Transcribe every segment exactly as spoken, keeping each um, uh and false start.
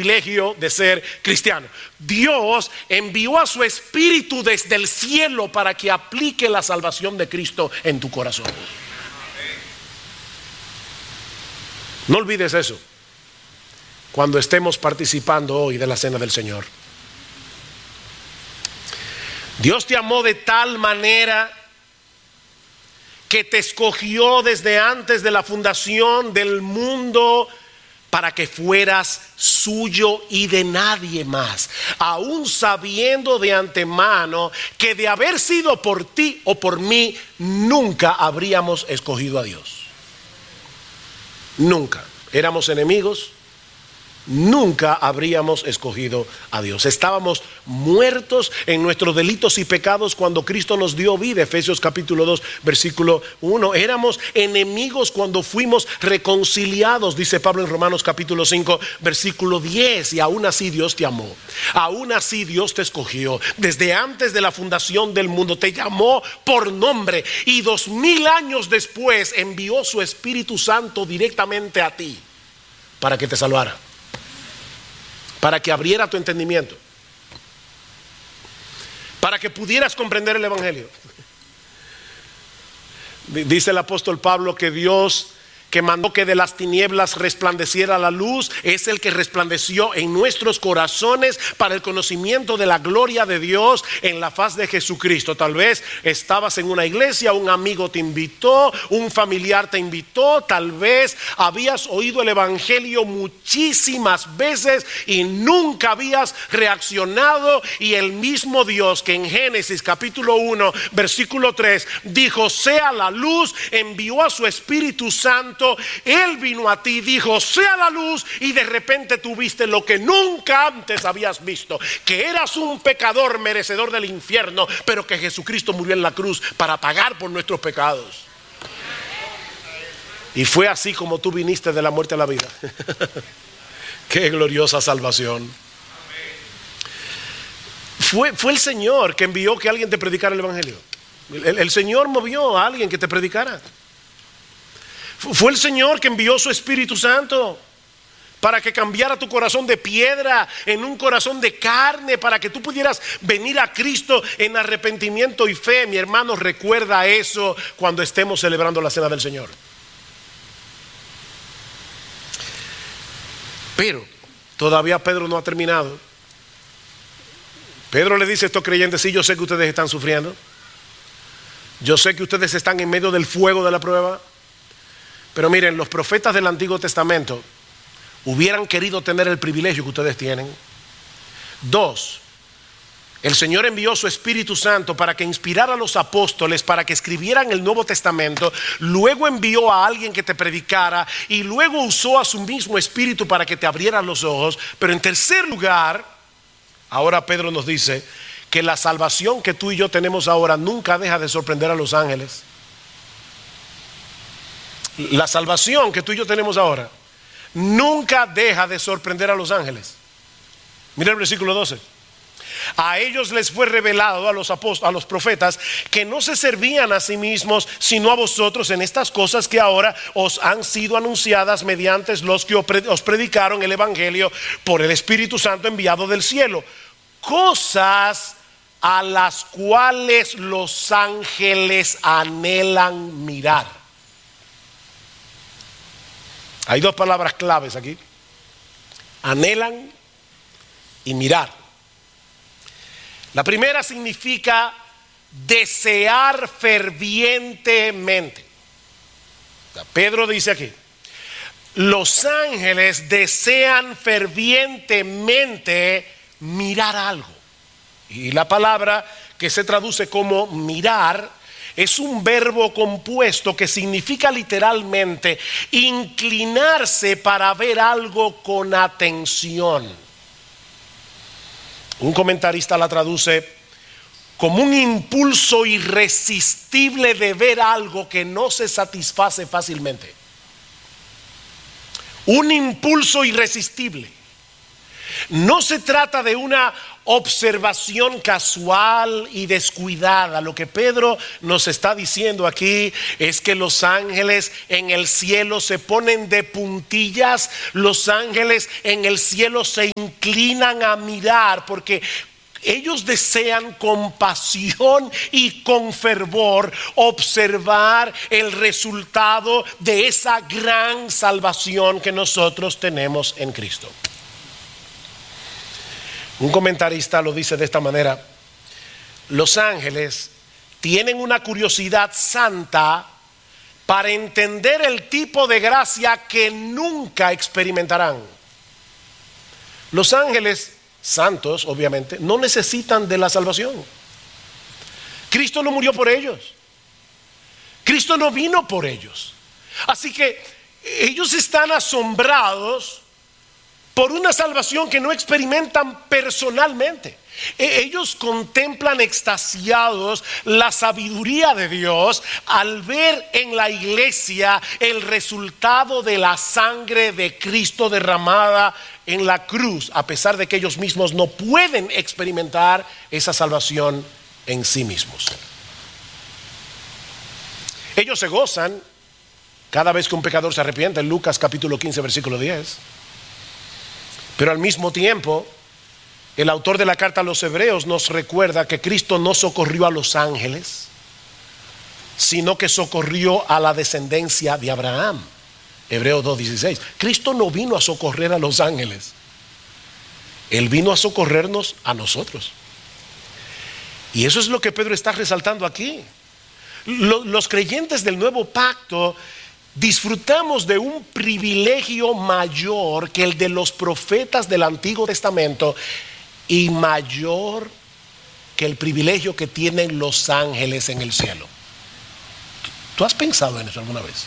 privilegio de ser cristiano. Dios envió a su Espíritu desde el cielo para que aplique la salvación de Cristo en tu corazón. No olvides eso cuando estemos participando hoy de la cena del Señor. Dios te amó de tal manera que te escogió desde antes de la fundación del mundo para que fueras suyo y de nadie más, aún sabiendo de antemano que de haber sido por ti o por mí, nunca habríamos escogido a Dios. Nunca. Éramos enemigos. Nunca habríamos escogido a Dios. Estábamos muertos en nuestros delitos y pecados cuando Cristo nos dio vida. Efesios capítulo dos versículo uno. Éramos enemigos cuando fuimos reconciliados, dice Pablo en Romanos capítulo cinco versículo diez. Y aún así Dios te amó. Aún así Dios te escogió. Desde antes de la fundación del mundo te llamó por nombre. Y dos mil años después envió su Espíritu Santo directamente a ti para que te salvara, para que abriera tu entendimiento, para que pudieras comprender el Evangelio. Dice el apóstol Pablo que Dios, que mandó que de las tinieblas resplandeciera la luz, es el que resplandeció en nuestros corazones para el conocimiento de la gloria de Dios en la faz de Jesucristo. Tal vez estabas en una iglesia, un amigo te invitó, un familiar te invitó, tal vez habías oído el Evangelio muchísimas veces y nunca habías reaccionado, y el mismo Dios que en Génesis capítulo uno versículo tres dijo sea la luz, envió a su Espíritu Santo. Él vino a ti y dijo sea la luz, y de repente tú viste lo que nunca antes habías visto, que eras un pecador merecedor del infierno, pero que Jesucristo murió en la cruz para pagar por nuestros pecados. Y fue así como tú viniste de la muerte a la vida. Qué gloriosa salvación. Fue, fue el Señor que envió que alguien te predicara el Evangelio. El, el Señor movió a alguien que te predicara. Fue el Señor que envió su Espíritu Santo para que cambiara tu corazón de piedra en un corazón de carne, para que tú pudieras venir a Cristo en arrepentimiento y fe. Mi hermano, recuerda eso cuando estemos celebrando la cena del Señor. Pero todavía Pedro no ha terminado. Pedro le dice a estos creyentes: sí, yo sé que ustedes están sufriendo, yo sé que ustedes están en medio del fuego de la prueba, pero miren, los profetas del Antiguo Testamento hubieran querido tener el privilegio que ustedes tienen. Dos, el Señor envió su Espíritu Santo para que inspirara a los apóstoles para que escribieran el Nuevo Testamento. Luego envió a alguien que te predicara, y luego usó a su mismo Espíritu para que te abriera los ojos. Pero en tercer lugar, ahora Pedro nos dice que la salvación que tú y yo tenemos ahora nunca deja de sorprender a los ángeles. La salvación que tú y yo tenemos ahora nunca deja de sorprender a los ángeles. Mira el versículo doce. A ellos les fue revelado, a los apóstoles, a los profetas, que no se servían a sí mismos, sino a vosotros en estas cosas que ahora os han sido anunciadas mediante los que os predicaron el Evangelio por el Espíritu Santo enviado del cielo. Cosas a las cuales los ángeles anhelan mirar. Hay dos palabras claves aquí: anhelan y mirar. La primera significa desear fervientemente. Pedro dice aquí: los ángeles desean fervientemente mirar algo. Y la palabra que se traduce como mirar es un verbo compuesto que significa literalmente inclinarse para ver algo con atención. Un comentarista la traduce como un impulso irresistible de ver algo que no se satisface fácilmente. Un impulso irresistible. No se trata de una observación casual y descuidada. Lo que Pedro nos está diciendo aquí es que los ángeles en el cielo se ponen de puntillas, los ángeles en el cielo se inclinan a mirar, porque ellos desean con pasión y con fervor observar el resultado de esa gran salvación que nosotros tenemos en Cristo. Un comentarista lo dice de esta manera: los ángeles tienen una curiosidad santa para entender el tipo de gracia que nunca experimentarán. Los ángeles santos, obviamente, no necesitan de la salvación. Cristo no murió por ellos. Cristo no vino por ellos. Así que ellos están asombrados por una salvación que no experimentan personalmente. Ellos contemplan extasiados la sabiduría de Dios al ver en la iglesia el resultado de la sangre de Cristo derramada en la cruz, a pesar de que ellos mismos no pueden experimentar esa salvación en sí mismos. Ellos se gozan cada vez que un pecador se arrepiente, en Lucas capítulo quince versículo diez. Pero al mismo tiempo, el autor de la carta a los Hebreos nos recuerda que Cristo no socorrió a los ángeles, sino que socorrió a la descendencia de Abraham. Hebreos dos dieciséis. Cristo no vino a socorrer a los ángeles, Él vino a socorrernos a nosotros. Y eso es lo que Pedro está resaltando aquí. Los, los creyentes del nuevo pacto disfrutamos de un privilegio mayor que el de los profetas del Antiguo Testamento, y mayor que el privilegio que tienen los ángeles en el cielo. ¿Tú has pensado en eso alguna vez?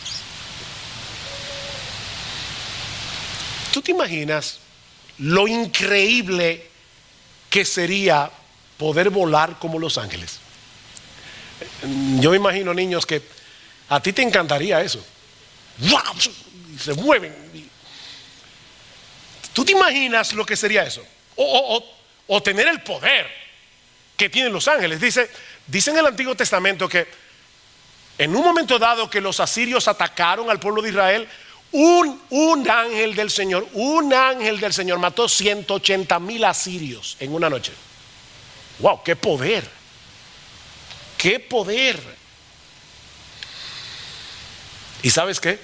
¿Tú te imaginas lo increíble que sería poder volar como los ángeles? Yo me imagino, niños, que a ti te encantaría eso. Y se mueven. ¿Tú te imaginas lo que sería eso? O, o, o, o tener el poder que tienen los ángeles. Dice, dice en el Antiguo Testamento que en un momento dado que los asirios atacaron al pueblo de Israel, un, un ángel del Señor, un ángel del Señor mató ciento ochenta mil asirios en una noche. ¡Wow! ¡Qué poder! ¡Qué poder! ¿Y sabes qué?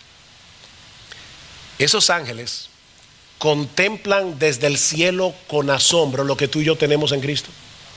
Esos ángeles contemplan desde el cielo con asombro lo que tú y yo tenemos en Cristo.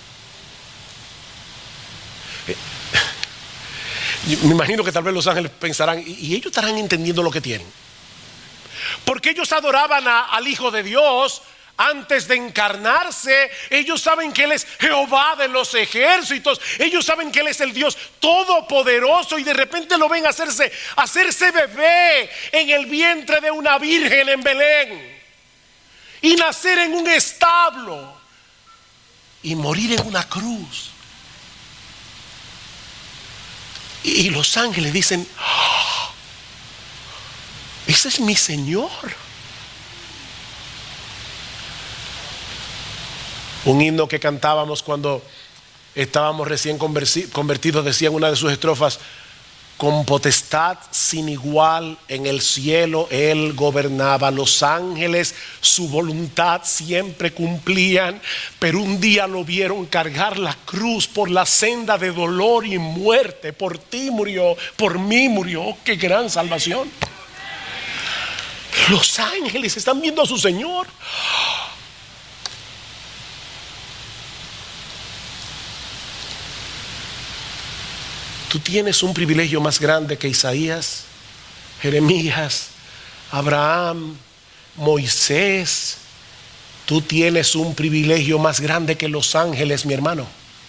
Me imagino que tal vez los ángeles pensarán, y ellos estarán entendiendo lo que tienen, porque ellos adoraban a, al Hijo de Dios antes de encarnarse. Ellos saben que Él es Jehová de los ejércitos. Ellos saben que Él es el Dios todopoderoso, y de repente lo ven hacerse, hacerse bebé en el vientre de una virgen en Belén, y nacer en un establo, y morir en una cruz. Y los ángeles dicen: ¡oh! Ese es mi Señor. Un himno que cantábamos cuando estábamos recién convertidos decía en una de sus estrofas: con potestad sin igual en el cielo Él gobernaba, los ángeles su voluntad siempre cumplían, pero un día lo vieron cargar la cruz por la senda de dolor y muerte. Por ti murió, por mí murió. ¡Oh, qué gran salvación! Los ángeles están viendo a su Señor. Tú tienes un privilegio más grande que Isaías, Jeremías, Abraham, Moisés. Tú tienes un privilegio más grande que los ángeles, mi hermano.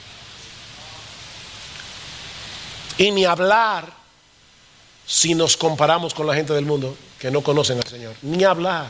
Y ni hablar si nos comparamos con la gente del mundo que no conocen al Señor. Ni hablar.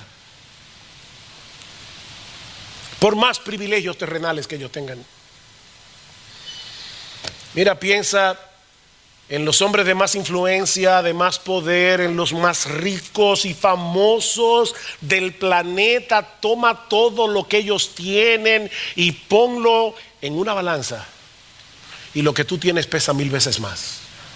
Por más privilegios terrenales que ellos tengan. Mira, piensa en los hombres de más influencia, de más poder, en los más ricos y famosos del planeta. Toma todo lo que ellos tienen y ponlo en una balanza, y lo que tú tienes pesa mil veces más.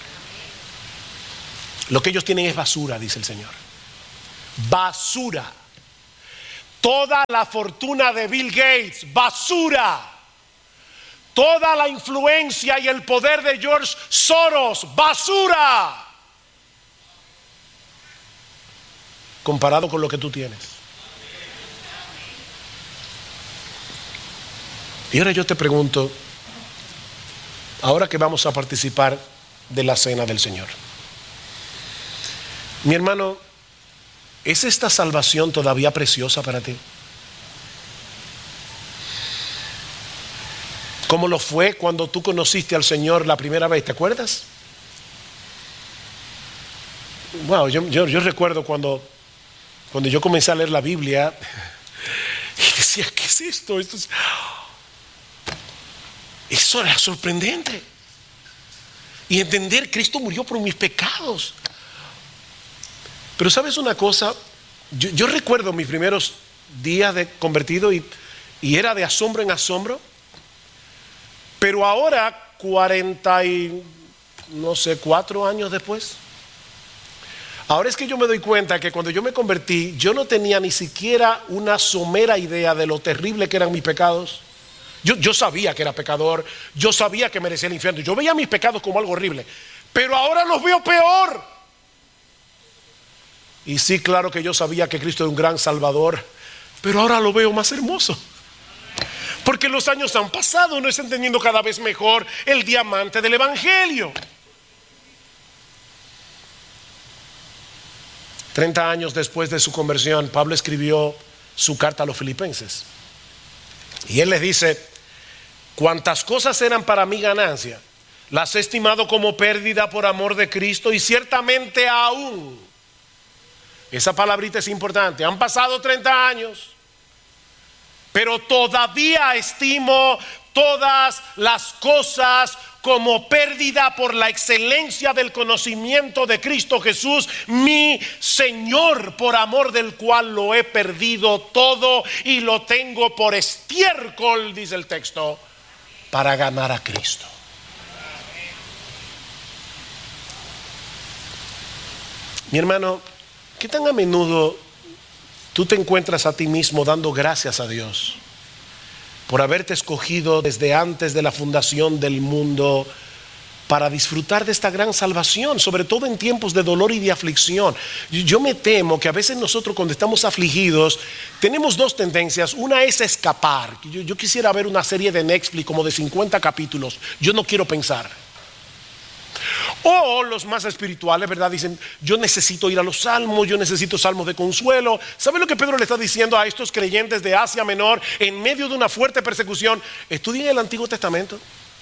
Lo que ellos tienen es basura, dice el Señor. Basura. Toda la fortuna de Bill Gates, basura. Toda la influencia y el poder de George Soros, basura, comparado con lo que tú tienes. Y ahora yo te pregunto, ahora que vamos a participar de la cena del Señor, mi hermano, ¿es esta salvación todavía preciosa para ti? ¿Cómo lo fue cuando tú conociste al Señor la primera vez? ¿Te acuerdas? Wow, yo, yo, yo recuerdo cuando, cuando yo comencé a leer la Biblia y decía, ¿qué es esto? Esto es... Eso era sorprendente. Y entender, Cristo murió por mis pecados. Pero ¿sabes una cosa? Yo, yo recuerdo mis primeros días de convertido y, y era de asombro en asombro. Pero ahora, cuarenta y no sé, cuatro años después, ahora es que yo me doy cuenta que cuando yo me convertí, yo no tenía ni siquiera una somera idea de lo terrible que eran mis pecados. Yo, yo sabía que era pecador, yo sabía que merecía el infierno, yo veía mis pecados como algo horrible, pero ahora los veo peor. Y sí, claro que yo sabía que Cristo era un gran salvador, pero ahora lo veo más hermoso. Porque los años han pasado, uno está entendiendo cada vez mejor el diamante del Evangelio. Treinta años después de su conversión, Pablo escribió su carta a los filipenses. Y él les dice, cuantas cosas eran para mi ganancia, las he estimado como pérdida por amor de Cristo, y ciertamente aún, esa palabrita es importante, han pasado treinta años, pero todavía estimo todas las cosas como pérdida por la excelencia del conocimiento de Cristo Jesús, mi Señor, por amor del cual lo he perdido todo y lo tengo por estiércol, dice el texto, para ganar a Cristo. Mi hermano, ¿qué tan a menudo tú te encuentras a ti mismo dando gracias a Dios por haberte escogido desde antes de la fundación del mundo para disfrutar de esta gran salvación, sobre todo en tiempos de dolor y de aflicción? Yo me temo que a veces nosotros, cuando estamos afligidos, tenemos dos tendencias. Una es escapar. Yo, yo quisiera ver una serie de Netflix como de cincuenta capítulos. Yo no quiero pensar. O los más espirituales, ¿verdad? Dicen, yo necesito ir a los salmos, yo necesito salmos de consuelo. ¿Sabe lo que Pedro le está diciendo a estos creyentes de Asia Menor en medio de una fuerte persecución? Estudien el Antiguo Testamento.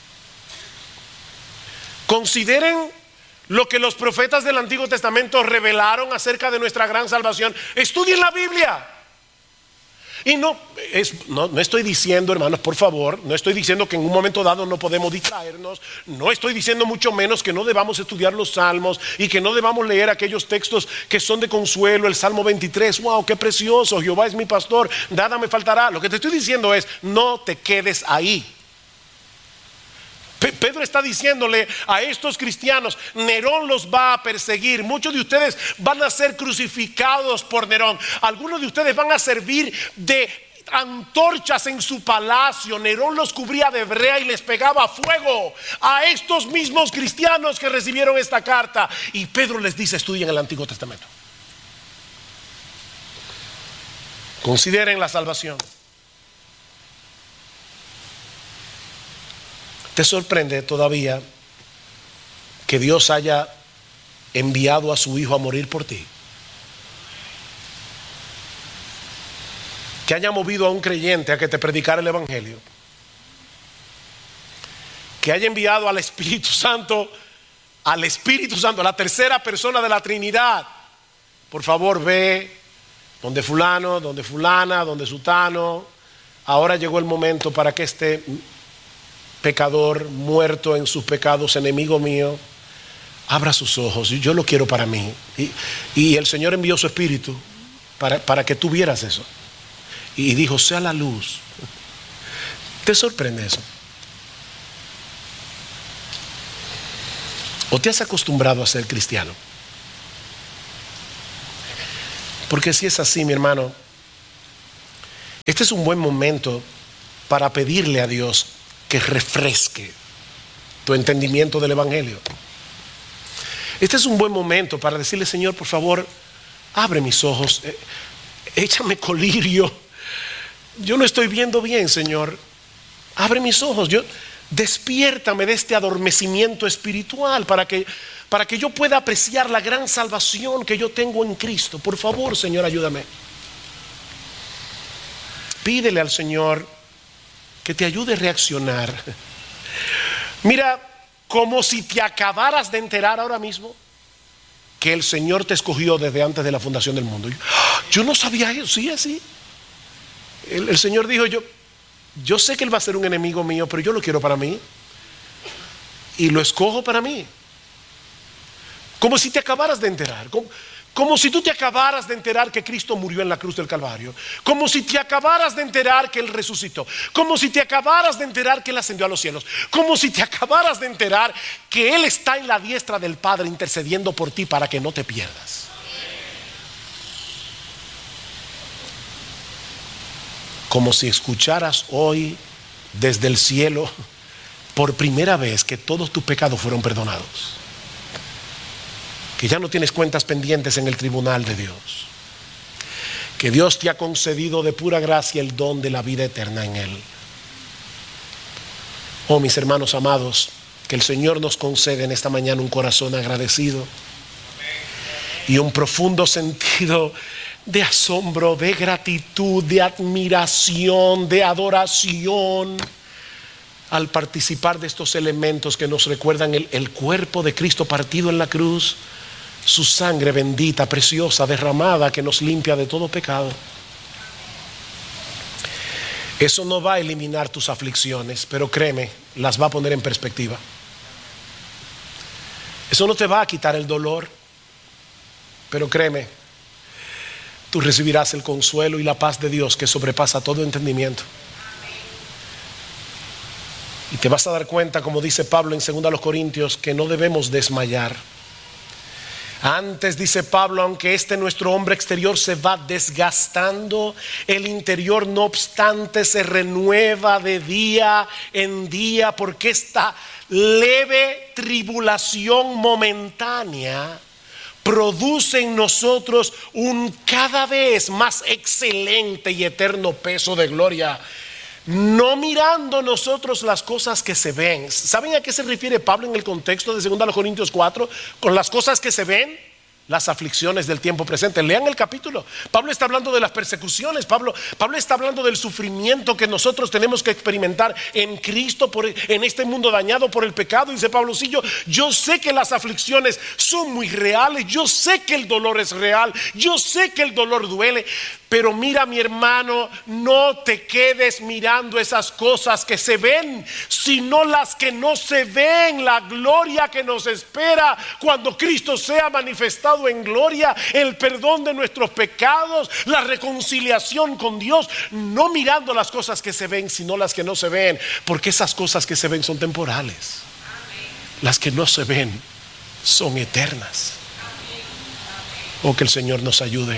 Consideren lo que los profetas del Antiguo Testamento revelaron acerca de nuestra gran salvación. Estudien la Biblia. Y no, es, no, no estoy diciendo, hermanos, por favor, no estoy diciendo que en un momento dado no podemos distraernos, no estoy diciendo mucho menos que no debamos estudiar los salmos y que no debamos leer aquellos textos que son de consuelo. El Salmo veintitrés, wow, qué precioso, Jehová es mi pastor, nada me faltará. Lo que te estoy diciendo es, no te quedes ahí. Pedro está diciéndole a estos cristianos, Nerón los va a perseguir, muchos de ustedes van a ser crucificados por Nerón, algunos de ustedes van a servir de antorchas en su palacio. Nerón los cubría de brea y les pegaba fuego a estos mismos cristianos que recibieron esta carta. Y Pedro les dice, estudien el Antiguo Testamento, consideren la salvación. ¿Te sorprende todavía que Dios haya enviado a su Hijo a morir por ti? Que haya movido a un creyente a que te predicara el Evangelio. Que haya enviado al Espíritu Santo, al Espíritu Santo, a la tercera persona de la Trinidad. Por favor, ve donde fulano, donde fulana, donde sutano. Ahora llegó el momento para que este pecador muerto en sus pecados, enemigo mío, abra sus ojos, yo lo quiero para mí. Y, y el Señor envió su Espíritu para, para que tú vieras eso. Y dijo, sea la luz. ¿Te sorprende eso? ¿O te has acostumbrado a ser cristiano? Porque si es así, mi hermano, este es un buen momento para pedirle a Dios que refresque tu entendimiento del Evangelio. Este es un buen momento para decirle, Señor, por favor, abre mis ojos, eh, échame colirio. Yo no estoy viendo bien, Señor. Abre mis ojos, yo, despiértame de este adormecimiento espiritual para que, para que yo pueda apreciar la gran salvación que yo tengo en Cristo. Por favor, Señor, ayúdame. Pídele al Señor que te ayude a reaccionar. Mira, como si te acabaras de enterar ahora mismo que el Señor te escogió desde antes de la fundación del mundo. Yo no sabía eso, sí, así. El, el Señor dijo, yo, yo sé que Él va a ser un enemigo mío, pero yo lo quiero para mí. Y lo escojo para mí. Como si te acabaras de enterar. Como, como si tú te acabaras de enterar que Cristo murió en la cruz del Calvario. Como si te acabaras de enterar que Él resucitó. Como si te acabaras de enterar que Él ascendió a los cielos. Como si te acabaras de enterar que Él está en la diestra del Padre intercediendo por ti para que no te pierdas. Como si escucharas hoy desde el cielo por primera vez que todos tus pecados fueron perdonados. Que ya no tienes cuentas pendientes en el tribunal de Dios. Que Dios te ha concedido de pura gracia el don de la vida eterna en Él. Oh, mis hermanos amados, que el Señor nos concede en esta mañana un corazón agradecido y un profundo sentido de asombro, de gratitud, de admiración, de adoración al participar de estos elementos que nos recuerdan el, el cuerpo de Cristo partido en la cruz, su sangre bendita, preciosa, derramada, que nos limpia de todo pecado. Eso no va a eliminar tus aflicciones, pero créeme, las va a poner en perspectiva. Eso no te va a quitar el dolor, pero créeme, tú recibirás el consuelo y la paz de Dios que sobrepasa todo entendimiento. Y te vas a dar cuenta, como dice Pablo en segunda Corintios, que no debemos desmayar. Antes, dice Pablo, aunque este nuestro hombre exterior se va desgastando, el interior no obstante se renueva de día en día, porque esta leve tribulación momentánea produce en nosotros un cada vez más excelente y eterno peso de gloria. No mirando nosotros las cosas que se ven. ¿Saben a qué se refiere Pablo en el contexto de segunda Corintios cuatro? Con las cosas que se ven, las aflicciones del tiempo presente. Lean el capítulo. Pablo está hablando de las persecuciones. Pablo, Pablo está hablando del sufrimiento que nosotros tenemos que experimentar en Cristo, por, en este mundo dañado por el pecado. Dice Pablo, sí, yo, yo sé que las aflicciones son muy reales. Yo sé que el dolor es real. Yo sé que el dolor duele. Pero mira, mi hermano, no te quedes mirando esas cosas que se ven, sino las que no se ven. La gloria que nos espera cuando Cristo sea manifestado en gloria, el perdón de nuestros pecados, la reconciliación con Dios. No mirando las cosas que se ven, sino las que no se ven, porque esas cosas que se ven son temporales. Las que no se ven son eternas. Oh, que el Señor nos ayude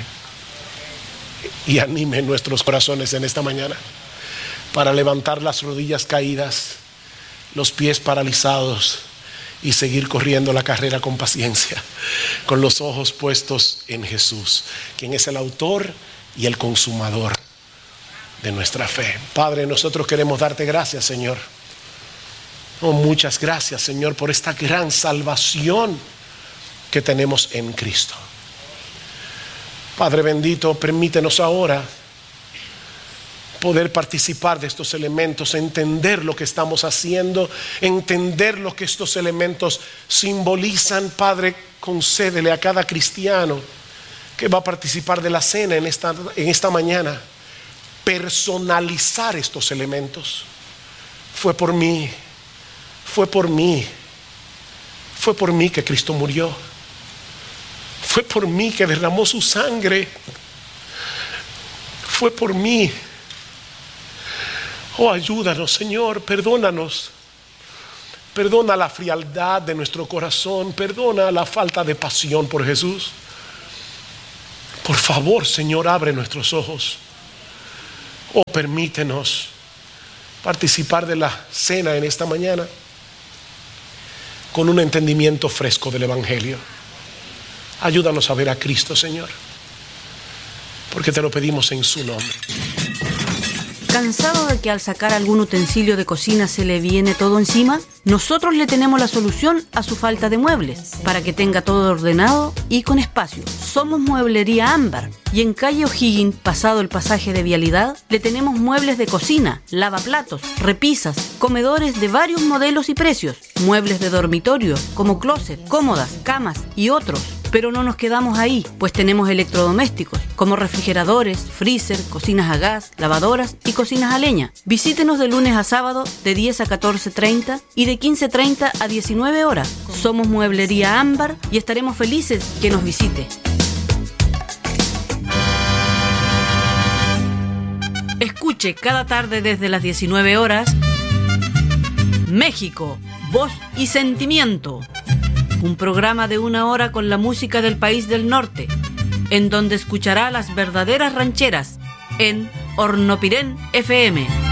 y anime nuestros corazones en esta mañana para levantar las rodillas caídas, los pies paralizados y seguir corriendo la carrera con paciencia, con los ojos puestos en Jesús, quien es el autor y el consumador de nuestra fe. Padre, nosotros queremos darte gracias, Señor. Oh, muchas gracias, Señor, por esta gran salvación que tenemos en Cristo. Padre bendito, permítenos ahora poder participar de estos elementos, entender lo que estamos haciendo, entender lo que estos elementos simbolizan. Padre, concédele a cada cristiano que va a participar de la cena en esta, en esta mañana, personalizar estos elementos. Fue por mí, fue por mí, Fue por mí que Cristo murió. Fue por mí que derramó su sangre. Fue por mí. Oh, ayúdanos, Señor, perdónanos. Perdona la frialdad de nuestro corazón. Perdona la falta de pasión por Jesús. Por favor, Señor, abre nuestros ojos. Oh, permítenos participar de la cena en esta mañana con un entendimiento fresco del Evangelio. Ayúdanos a ver a Cristo, Señor, porque te lo pedimos en su nombre. ¿Cansado de que al sacar algún utensilio de cocina se le viene todo encima? Nosotros le tenemos la solución a su falta de muebles, para que tenga todo ordenado y con espacio. Somos Mueblería Ámbar, y en calle O'Higgins, pasado el pasaje de Vialidad, le tenemos muebles de cocina, lavaplatos, repisas, comedores de varios modelos y precios, muebles de dormitorio, como closet, cómodas, camas y otros. Pero no nos quedamos ahí, pues tenemos electrodomésticos, como refrigeradores, freezer, cocinas a gas, lavadoras y cocinas a leña. Visítenos de lunes a sábado de diez a catorce treinta y de quince treinta a diecinueve horas. Somos Mueblería Ámbar y estaremos felices que nos visite. Escuche cada tarde desde las diecinueve horas México, Voz y Sentimiento. Un programa de una hora con la música del país del norte, en donde escuchará las verdaderas rancheras en Hornopirén F M.